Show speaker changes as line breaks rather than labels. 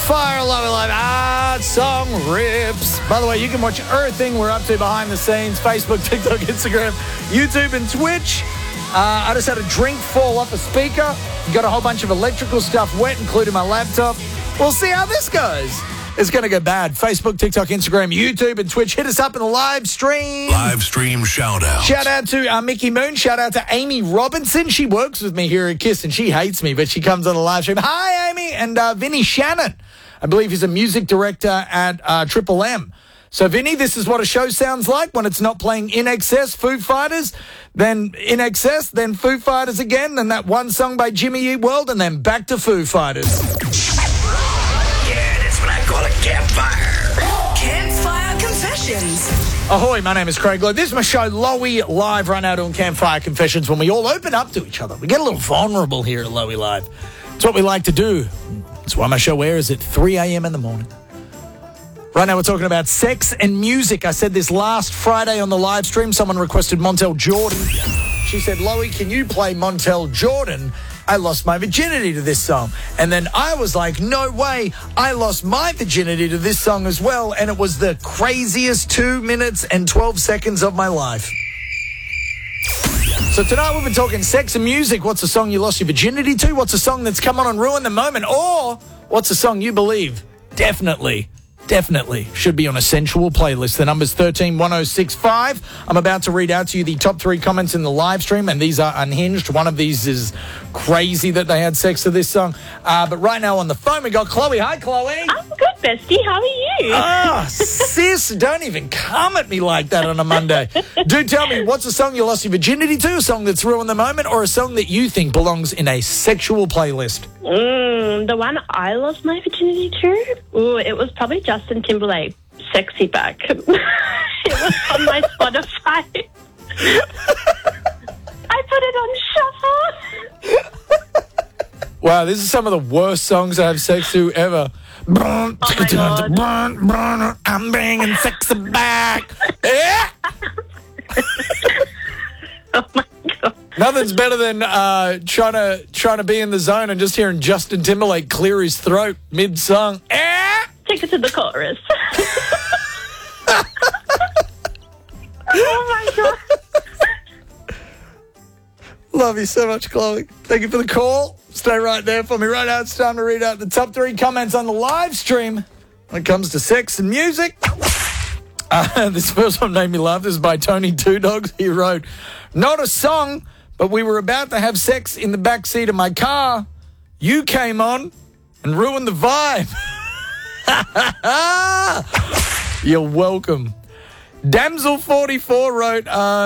Campfire, Lovey Live. Song rips. By the way, you can watch everything we're up to behind the scenes. Facebook, TikTok, Instagram, YouTube, and Twitch. I just had a drink fall off a speaker. Got a whole bunch of electrical stuff wet, including my laptop. We'll see how this goes. It's going to go bad. Facebook, TikTok, Instagram, YouTube, and Twitch. Hit us up in the live stream.
Live stream shout out.
Shout out to Mickey Moon. Shout out to Amy Robinson. She works with me here at KISS, and she hates me, but she comes on the live stream. Hi, Amy. And Vinny Shannon. I believe he's a music director at Triple M. So, Vinny, this is what a show sounds like when it's not playing In Excess, Foo Fighters, then In Excess, then Foo Fighters again, then that one song by Jimmy Eat World, and then back to Foo Fighters.
Yeah, that's what I call a campfire. Campfire Confessions.
Ahoy, my name is Craig Lowe. This is my show, Lowy Live, right now doing Campfire Confessions, when we all open up to each other. We get a little vulnerable here at Lowy Live. It's what we like to do. That's why my show airs at 3 a.m. in the morning. Right now we're talking about sex and music. I said this last Friday on the live stream. Someone requested Montel Jordan. She said, Lowy, can you play Montel Jordan? I lost my virginity to this song. And then I was like, no way. I lost my virginity to this song as well. And it was the craziest 2 minutes and 12 seconds of my life. So tonight we've been talking sex and music. What's a song you lost your virginity to? What's a song that's come on and ruined the moment? Or what's a song you believe definitely should be on a sensual playlist? The number's 131065. I'm about to read out to you the top 3 comments in the live stream, and these are unhinged. One of these is crazy that they had sex to this song. But right now on the phone, we got Chloe. Hi, Chloe.
I'm good, bestie. How are you?
Sis, don't even come at me like that on a Monday. Do tell me, what's a song you lost your virginity to, a song that's ruined the moment, or a song that you think belongs in a sexual playlist?
The one I lost my virginity to? Ooh, it was probably Justin Timberlake, Sexy Back. It was on my Spotify. I put it on shuffle.
Wow, this is some of the worst songs I have sex to ever.
Oh my God.
I'm bringing sexy back. Yeah.
Oh my God.
Nothing's better than trying to be in the zone and just hearing Justin Timberlake clear his throat mid-song.
Take it to the chorus. Oh my God.
Love you so much, Chloe. Thank you for the call. Stay right there for me. Right now, it's time to read out the top 3 comments on the live stream when it comes to sex and music. This first one made me laugh. This is by Tony Two Dogs. He wrote, not a song, but we were about to have sex in the back seat of my car. You came on and ruined the vibe. You're welcome. Damsel44 wrote,